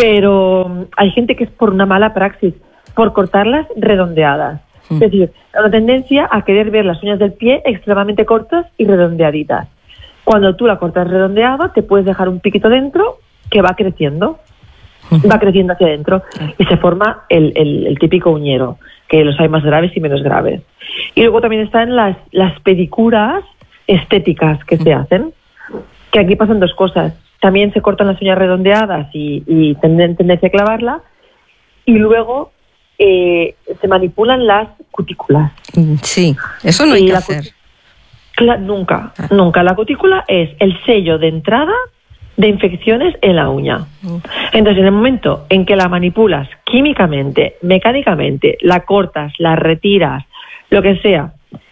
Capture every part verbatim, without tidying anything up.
pero hay gente que es por una mala praxis, por cortarlas redondeadas. Mm. Es decir, una tendencia a querer ver las uñas del pie extremadamente cortas y redondeaditas. Cuando tú la cortas redondeada, te puedes dejar un piquito dentro que va creciendo, mm. va creciendo hacia adentro y se forma el, el, el típico uñero, que los hay más graves y menos graves. Y luego también están las, las pedicuras estéticas que mm. se hacen, que aquí pasan dos cosas. También se cortan las uñas redondeadas y, y tienden tendencia a clavarla, y luego eh, se manipulan las cutículas. Sí, eso no hay y que la hacer. Cla- nunca, ah. nunca. La cutícula es el sello de entrada de infecciones en la uña. Uh. Entonces, en el momento en que la manipulas químicamente, mecánicamente, la cortas, la retiras, lo que sea,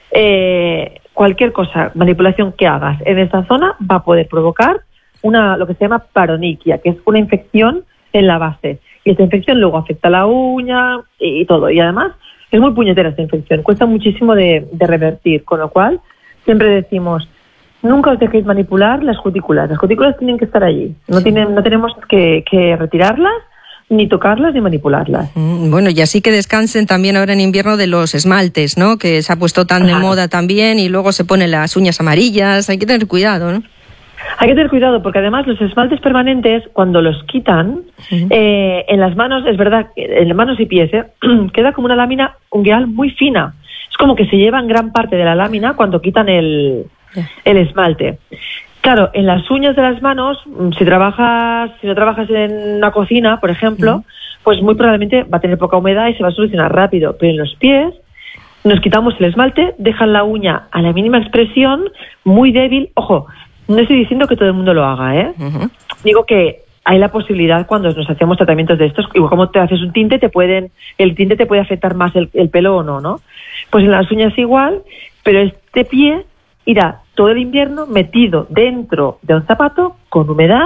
eh, cualquier cosa, manipulación que hagas en esta zona va a poder provocar una, lo que se llama paroniquia, que es una infección en la base. Y esta infección luego afecta a la uña y, y todo. Y además es muy puñetera esta infección, cuesta muchísimo de, de revertir, con lo cual siempre decimos, nunca os dejéis manipular las cutículas. Las cutículas tienen que estar allí. No, sí. tienen, no tenemos que, que retirarlas, ni tocarlas, ni manipularlas. Bueno, y así que descansen también ahora en invierno de los esmaltes, ¿no? Que se ha puesto tan de Ajá. moda también, y luego se ponen las uñas amarillas. Hay que tener cuidado, ¿no? Hay que tener cuidado porque además los esmaltes permanentes, cuando los quitan, uh-huh. eh, en las manos, es verdad, en las manos y pies, eh, queda como una lámina ungueal muy fina. Es como que se llevan gran parte de la lámina cuando quitan el, yeah. el esmalte. Claro, en las uñas de las manos, si trabajas, si no trabajas en una cocina, por ejemplo, uh-huh. pues muy probablemente va a tener poca humedad y se va a solucionar rápido. Pero en los pies, nos quitamos el esmalte, dejan la uña a la mínima expresión, muy débil. Ojo, no estoy diciendo que todo el mundo lo haga, ¿eh? Uh-huh. Digo que hay la posibilidad cuando nos hacemos tratamientos de estos, igual como te haces un tinte, te pueden, el tinte te puede afectar más el, el pelo o no, ¿no? Pues en las uñas igual, pero este pie irá todo el invierno metido dentro de un zapato con humedad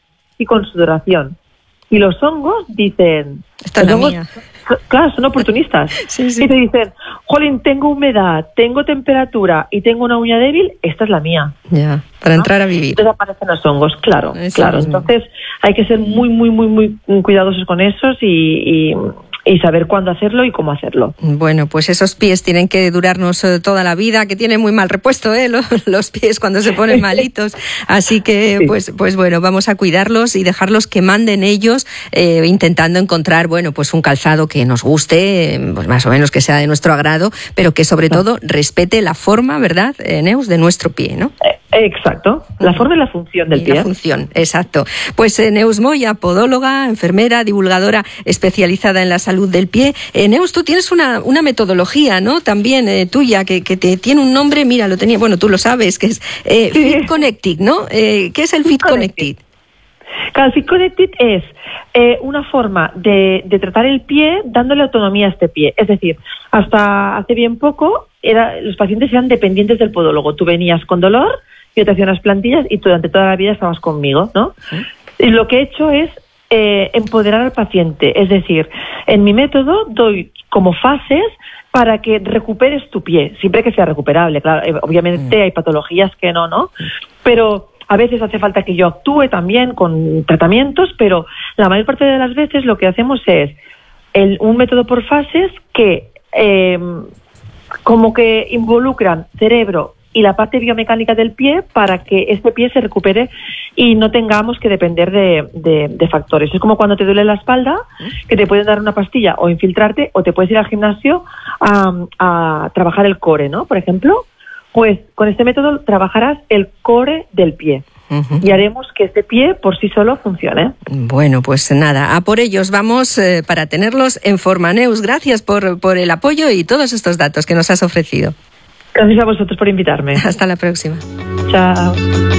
y con sudoración. Y los hongos dicen... Esta es la mía. Claro, son oportunistas. Sí, sí. Y te dicen, jolín, tengo humedad, tengo temperatura y tengo una uña débil, esta es la mía. Ya, para ¿no? entrar a vivir. Entonces aparecen los hongos, claro, Eso claro. Mismo. Entonces hay que ser muy, muy, muy, muy cuidadosos con esos y... y y saber cuándo hacerlo y cómo hacerlo. Bueno, pues esos pies tienen que durarnos toda la vida, que tienen muy mal repuesto, ¿eh? Los, los pies cuando se ponen malitos. Así que, sí. pues, pues bueno, vamos a cuidarlos y dejarlos que manden ellos, eh, intentando encontrar, bueno, pues un calzado que nos guste, pues más o menos que sea de nuestro agrado, pero que sobre todo respete la forma, ¿verdad, Neus, de nuestro pie, ¿no? Exacto, la forma y la función del y pie. La función, exacto. Pues eh, Neus Moya, podóloga, enfermera, divulgadora especializada en la salud del pie. Eh, Neus, tú tienes una, una metodología, ¿no? También eh, tuya, que, que te tiene un nombre, mira, lo tenía, bueno, tú lo sabes, que es eh, sí. Fit Connected, ¿no? Eh, ¿Qué es el Fit, Fit Connected? Connected? Claro, el Fit Connected es eh, una forma de, de tratar el pie dándole autonomía a este pie. Es decir, hasta hace bien poco era, los pacientes eran dependientes del podólogo. Tú venías con dolor, yo te hacía unas plantillas y durante toda la vida estabas conmigo, ¿no? ¿Sí? Y lo que he hecho es eh, empoderar al paciente. Es decir, en mi método doy como fases para que recuperes tu pie, siempre que sea recuperable. Claro, eh, obviamente mm. hay patologías que no, ¿no? Pero a veces hace falta que yo actúe también con tratamientos, pero la mayor parte de las veces lo que hacemos es el, un método por fases que eh, como que involucran cerebro y la parte biomecánica del pie para que este pie se recupere y no tengamos que depender de, de, de factores. Es como cuando te duele la espalda, que te pueden dar una pastilla o infiltrarte, o te puedes ir al gimnasio a, a trabajar el core, ¿no? Por ejemplo, pues con este método trabajarás el core del pie. Uh-huh. Y haremos que este pie por sí solo funcione. Bueno, pues nada, a por ellos vamos eh, para tenerlos en forma. Neus, gracias por, por el apoyo y todos estos datos que nos has ofrecido. Gracias a vosotros por invitarme. Hasta la próxima. Chao.